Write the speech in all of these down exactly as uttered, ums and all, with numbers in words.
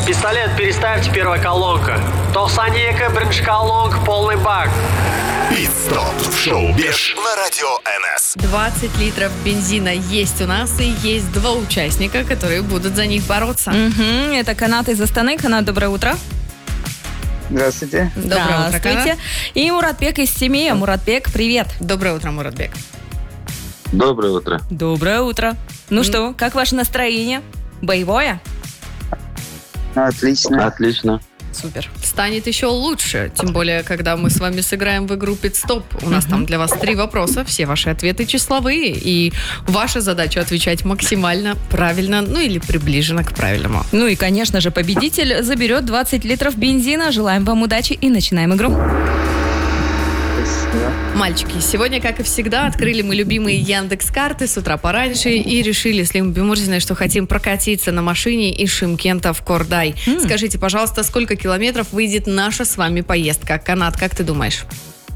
Пистолет переставьте, первая колонка. Толсанека, бринж колонка, полный бак. Пит-стоп в шоу «Беш» на радио эн эс. двадцать литров бензина есть у нас, и есть два участника, которые будут за них бороться. Угу, это Канат из Астаны. Канат, доброе утро. Здравствуйте. Доброе утро, Канат. И Муратбек из Семея. Муратбек, привет. Доброе утро, Муратбек. Доброе утро. Доброе утро. Ну М. что, как ваше настроение? Боевое? Отлично. Отлично. Супер. Станет еще лучше, тем более, когда мы с вами сыграем в игру «Пит-стоп». У нас там для вас три вопроса, все ваши ответы числовые, и ваша задача отвечать максимально правильно, ну или приближенно к правильному. Ну и, конечно же, победитель заберет двадцать литров бензина. Желаем вам удачи и начинаем игру. Спасибо. Мальчики, сегодня, как и всегда, открыли мы любимые Яндекс.Карты с утра пораньше и решили с Лимой Бимурзиной, что хотим прокатиться на машине из Шымкента в Кордай. М. Скажите, пожалуйста, сколько километров выйдет наша с вами поездка? Канат, как ты думаешь?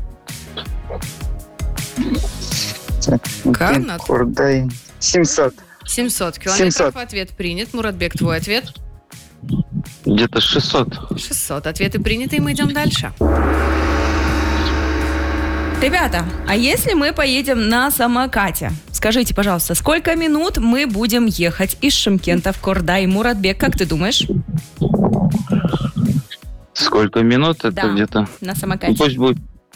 Так, Канат. Кордай. семьсот. семьсот километров. семьсот. Ответ принят. Муратбек, твой ответ? Где-то шестьсот. шестьсот. Ответы приняты, и мы идем дальше. Ребята, а если мы поедем на самокате? Скажите, пожалуйста, сколько минут мы будем ехать из Шымкента в Кордай? Муратбек, как ты думаешь? Сколько минут? Это Да. где-то... На Ну, самокате. пусть будет